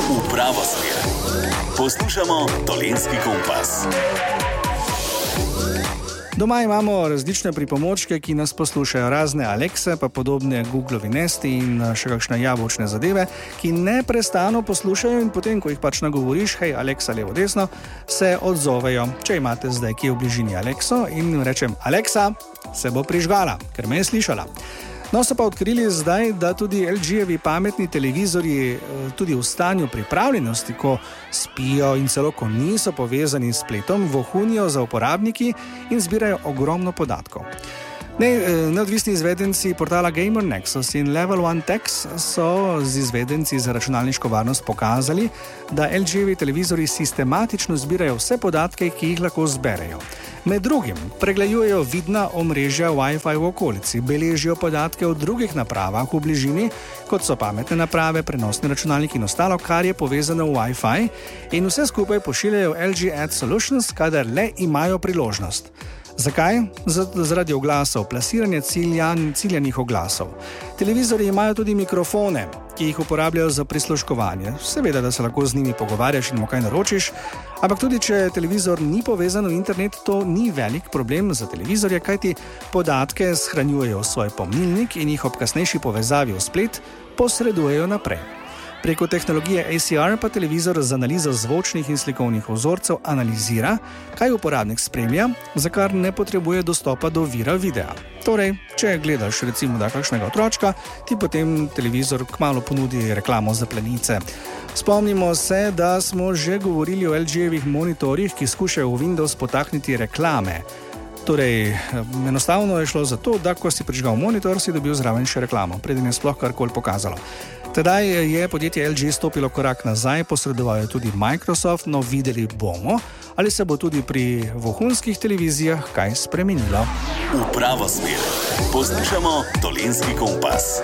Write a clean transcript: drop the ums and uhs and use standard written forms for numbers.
v pravo smer. Poslušamo Dolenjski kompas. Doma imamo različne pripomočke, ki nas poslušajo, razne Alexe, pa podobne Googlovi Nesti in še kakšne jabolčne zadeve, ki neprestano poslušajo in potem, ko jih pač nagovoriš, hej, Alexa, levo, desno, se odzovejo. Če imate zdaj kje v bližini Alexo in rečem, Alexa, se bo prižgala, ker me je slišala. No, so pa odkrili zdaj, da tudi LG-jevi pametni televizorji tudi v stanju pripravljenosti, ko spijo in celo ko niso povezani s spletom, vohunijo za uporabniki in zbirajo ogromno podatkov. Neodvisni izvedenci portala Gamer Nexus in Level 1 Tech so z izvedenci za računalniško varnost pokazali, da LG-jevi televizorji sistematično zbirajo vse podatke, ki jih lahko zberejo. Med drugim pregledujejo vidna omrežja Wi-Fi v okolici, beležijo podatke o drugih napravah v bližini, kot so pametne naprave, prenosni računalniki in ostalo, kar je povezano v Wi-Fi, in vse skupaj pošiljajo LG Ad Solutions, kadar le imajo priložnost. Zakaj? Zaradi oglasov, plasiranja ciljanih oglasov. Televizorji imajo tudi mikrofone, ki jih uporabljajo za prisluškovanje. Seveda, da se lahko z njimi pogovarjaš in mu kaj naročiš, ampak tudi če televizor ni povezan v internet, to ni velik problem za televizorje, kajti podatke shranjujejo v svoj pomnilnik in jih ob kasnejši povezavi v splet posredujejo naprej. Preko tehnologije ACR pa televizor z analizo zvočnih in slikovnih vzorcev analizira, kaj uporabnik spremlja, za kar ne potrebuje dostopa do vira videa. Torej, če gledaš recimo da kakšnega otročka, ti potem televizor kmalu ponudi reklamo za plenice. Spomnimo se, da smo že govorili o LG-jevih monitorjih, ki skušajo v Windows potakniti reklame. Torej, enostavno je šlo za to, da ko si prižgal monitor, si dobil zraven še reklamo, preden je sploh karkoli pokazalo. Tedaj je podjetje LG stopilo korak nazaj, posredoval je tudi Microsoft, no videli bomo, ali se bo tudi pri vohunskih televizijah kaj spremenilo. V pravo smer. Poslušamo Dolenjski kompas.